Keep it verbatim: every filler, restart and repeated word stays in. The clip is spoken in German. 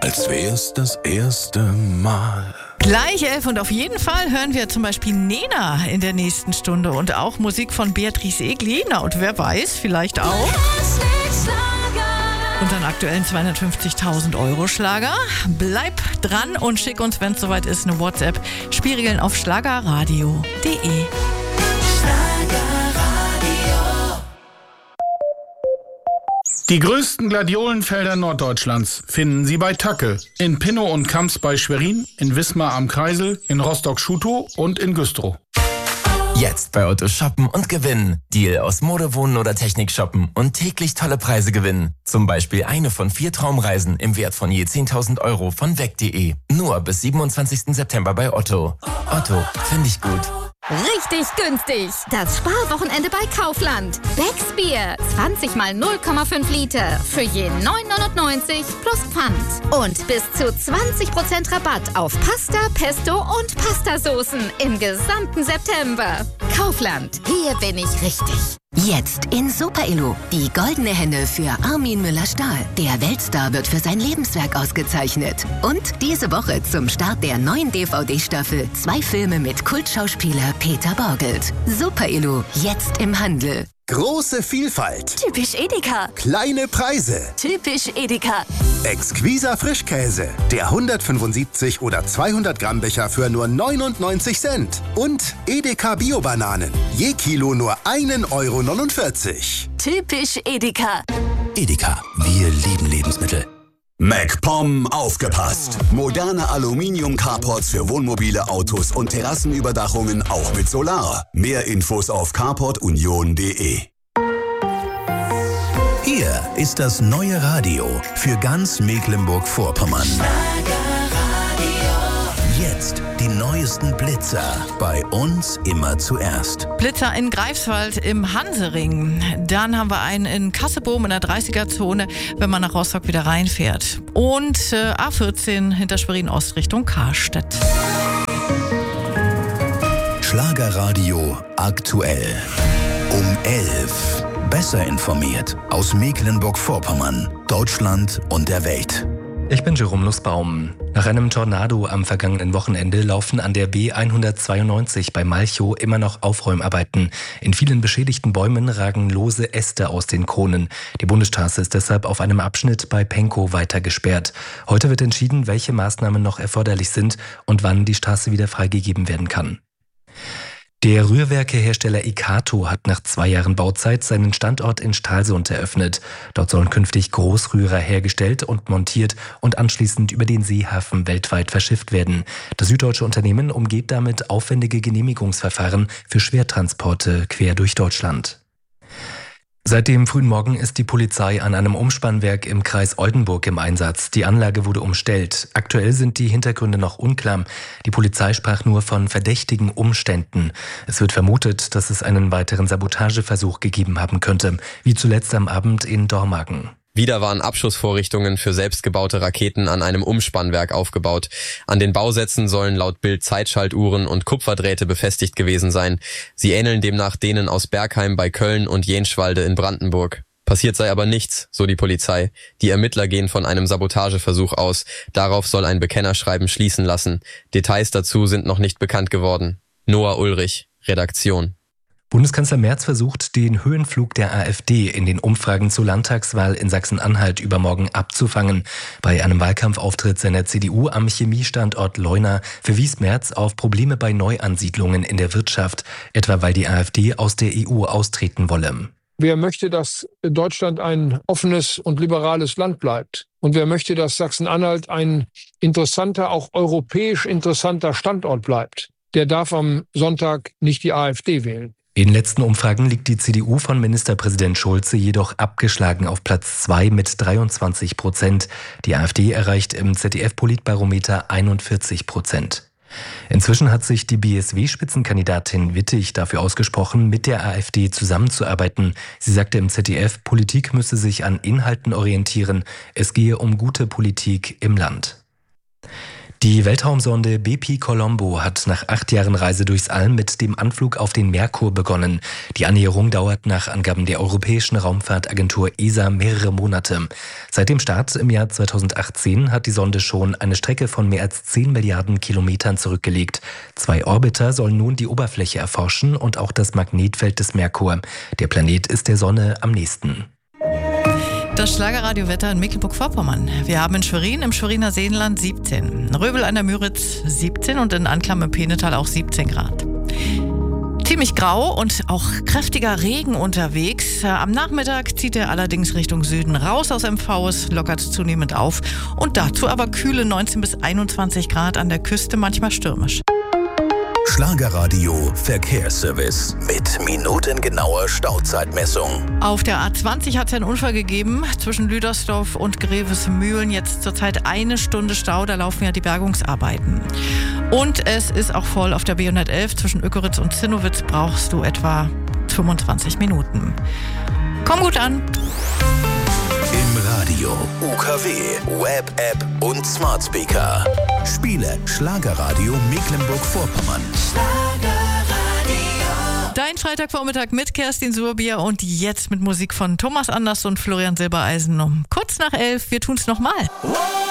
als wär's das erste Mal. Gleich elf und auf jeden Fall hören wir zum Beispiel Nena in der nächsten Stunde und auch Musik von Beatrice Egli. Na und wer weiß, vielleicht auch unseren aktuellen zweihundertfünfzigtausend Euro Schlager. Bleib dran und schick uns, wenn es soweit ist, eine WhatsApp. Spielregeln auf schlagerradio punkt de. Die größten Gladiolenfelder Norddeutschlands finden Sie bei Tacke. In Pinnow und Kamps bei Schwerin, in Wismar am Kreisel, in Rostock-Schutow und in Güstrow. Jetzt bei Otto shoppen und gewinnen. Deal aus Mode, Wohnen oder Technik shoppen und täglich tolle Preise gewinnen. Zum Beispiel eine von vier Traumreisen im Wert von je zehntausend Euro von weg punkt de. Nur bis siebenundzwanzigsten September bei Otto. Otto, finde ich gut. Richtig günstig. Das Sparwochenende bei Kaufland. Becks Bier. zwanzig mal null Komma fünf Liter. Für je neun neunundneunzig plus Pfand. Und bis zu zwanzig Prozent Rabatt auf Pasta, Pesto und Pastasoßen im gesamten September. Kaufland. Hier bin ich richtig. Jetzt in Super-Elo. Die goldene Henne für Armin Müller-Stahl. Der Weltstar wird für sein Lebenswerk ausgezeichnet. Und diese Woche zum Start der neuen D V D-Staffel zwei Filme mit Kultschauspieler Peter Borgelt. Super-Elo. Jetzt im Handel. Große Vielfalt. Typisch Edeka. Kleine Preise. Typisch Edeka. Exquiser Frischkäse. Der hundertfünfundsiebzig oder zweihundert Gramm Becher für nur neunundneunzig Cent. Und Edeka Bio-Bananen. Je Kilo nur ein Euro neunundvierzig. Typisch Edeka. Edeka, wir lieben Lebensmittel. MacPom aufgepasst! Moderne Aluminium-Carports für Wohnmobile, Autos und Terrassenüberdachungen auch mit Solar. Mehr Infos auf carport union punkt de. Hier ist das neue Radio für ganz Mecklenburg-Vorpommern. Jetzt die neuesten Blitzer. Bei uns immer zuerst. Blitzer in Greifswald im Hansering. Dann haben wir einen in Kasseboom in der dreißiger-Zone, wenn man nach Rostock wieder reinfährt. Und äh, A vierzehn hinter Schwerin-Ost Richtung Karstedt. Schlagerradio aktuell. Um elf. Besser informiert aus Mecklenburg-Vorpommern, Deutschland und der Welt. Ich bin Jerome Nussbaum. Nach einem Tornado am vergangenen Wochenende laufen an der B hundertzweiundneunzig bei Malchow immer noch Aufräumarbeiten. In vielen beschädigten Bäumen ragen lose Äste aus den Kronen. Die Bundesstraße ist deshalb auf einem Abschnitt bei Penkow weiter gesperrt. Heute wird entschieden, welche Maßnahmen noch erforderlich sind und wann die Straße wieder freigegeben werden kann. Der Rührwerkehersteller Ikato hat nach zwei Jahren Bauzeit seinen Standort in Stralsund eröffnet. Dort sollen künftig Großrührer hergestellt und montiert und anschließend über den Seehafen weltweit verschifft werden. Das süddeutsche Unternehmen umgeht damit aufwendige Genehmigungsverfahren für Schwertransporte quer durch Deutschland. Seit dem frühen Morgen ist die Polizei an einem Umspannwerk im Kreis Oldenburg im Einsatz. Die Anlage wurde umstellt. Aktuell sind die Hintergründe noch unklar. Die Polizei sprach nur von verdächtigen Umständen. Es wird vermutet, dass es einen weiteren Sabotageversuch gegeben haben könnte, wie zuletzt am Abend in Dormagen. Wieder waren Abschussvorrichtungen für selbstgebaute Raketen an einem Umspannwerk aufgebaut. An den Bausätzen sollen laut Bild Zeitschaltuhren und Kupferdrähte befestigt gewesen sein. Sie ähneln demnach denen aus Bergheim bei Köln und Jenschwalde in Brandenburg. Passiert sei aber nichts, so die Polizei. Die Ermittler gehen von einem Sabotageversuch aus. Darauf soll ein Bekennerschreiben schließen lassen. Details dazu sind noch nicht bekannt geworden. Noah Ulrich, Redaktion. Bundeskanzler Merz versucht, den Höhenflug der AfD in den Umfragen zur Landtagswahl in Sachsen-Anhalt übermorgen abzufangen. Bei einem Wahlkampfauftritt seiner C D U am Chemiestandort Leuna verwies Merz auf Probleme bei Neuansiedlungen in der Wirtschaft, etwa weil die AfD aus der E U austreten wolle. Wer möchte, dass Deutschland ein offenes und liberales Land bleibt? Und wer möchte, dass Sachsen-Anhalt ein interessanter, auch europäisch interessanter Standort bleibt? Der darf am Sonntag nicht die AfD wählen. In letzten Umfragen liegt die C D U von Ministerpräsident Schulze jedoch abgeschlagen auf Platz zwei mit dreiundzwanzig Prozent. Die AfD erreicht im Z D F-Politbarometer einundvierzig Prozent. Inzwischen hat sich die B S W-Spitzenkandidatin Wittig dafür ausgesprochen, mit der AfD zusammenzuarbeiten. Sie sagte im Z D F, Politik müsse sich an Inhalten orientieren. Es gehe um gute Politik im Land. Die Weltraumsonde B P Colombo hat nach acht Jahren Reise durchs All mit dem Anflug auf den Merkur begonnen. Die Annäherung dauert nach Angaben der Europäischen Raumfahrtagentur E S A mehrere Monate. Seit dem Start im Jahr zweitausendachtzehn hat die Sonde schon eine Strecke von mehr als zehn Milliarden Kilometern zurückgelegt. Zwei Orbiter sollen nun die Oberfläche erforschen und auch das Magnetfeld des Merkur. Der Planet ist der Sonne am nächsten. Das Schlagerradiowetter in Mecklenburg-Vorpommern. Wir haben in Schwerin im Schweriner Seenland siebzehn, Röbel an der Müritz siebzehn und in Anklam im Peenetal auch siebzehn Grad. Ziemlich grau und auch kräftiger Regen unterwegs. Am Nachmittag zieht er allerdings Richtung Süden raus aus M V. Es lockert zunehmend auf und dazu aber kühle neunzehn bis einundzwanzig Grad, an der Küste manchmal stürmisch. Schlagerradio Verkehrsservice mit minutengenauer Stauzeitmessung. Auf der A zwanzig hat es einen Unfall gegeben zwischen Lüdersdorf und Grevesmühlen. Jetzt zurzeit eine Stunde Stau, da laufen ja die Bergungsarbeiten. Und es ist auch voll auf der B hundertelf. Zwischen Ökeritz und Zinnowitz brauchst du etwa fünfundzwanzig Minuten. Komm gut an! Im Radio, U K W, Web-App und Smart Speaker. Spiele Schlagerradio Mecklenburg-Vorpommern. Dein Freitagvormittag mit Kerstin Surbier und jetzt mit Musik von Thomas Anders und Florian Silbereisen um kurz nach elf. Wir tun's nochmal.